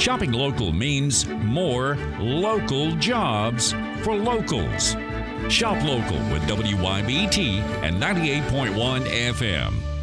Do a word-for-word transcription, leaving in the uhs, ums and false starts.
Shopping local means more local jobs for locals. Shop local with W Y B T and ninety-eight point one F M.